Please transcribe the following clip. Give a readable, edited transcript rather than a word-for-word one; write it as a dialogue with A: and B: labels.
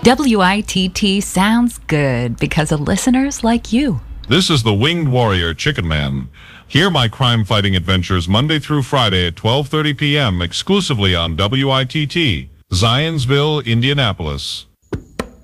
A: WITT sounds good because of listeners like you.
B: This is the Winged Warrior Chicken Man. Hear my crime-fighting adventures Monday through Friday at 12:30 p.m. exclusively on WITT, Zionsville, Indianapolis.